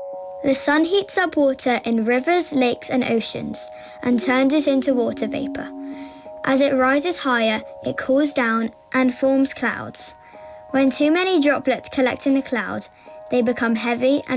The sun heats up water in rivers, lakes and oceans and turns it into water vapour. As it rises higher, it cools down and forms clouds. When too many droplets collect in a cloud, they become heavy and